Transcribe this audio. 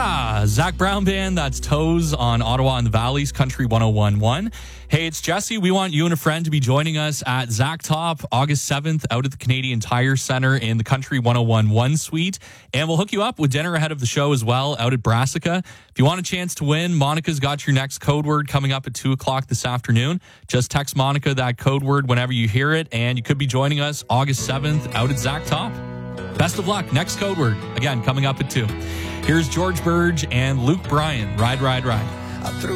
Yeah, Zach Brown Band, that's Toes on Ottawa and the Valley's Country 101.1. Hey, it's Jesse. We want you and a friend to be joining us at Zach Top August 7th out at the Canadian Tire Centre in the Country 101.1 suite. And we'll hook you up with dinner ahead of the show as well out at Brassica. If you want a chance to win, Monica's got your next code word coming up at 2 o'clock this afternoon. Just text Monica that code word whenever you hear it, and you could be joining us August 7th out at Zach Top. Best of luck. Next code word, again, coming up at 2. Here's George Burge and Luke Bryan. Ride, ride, ride.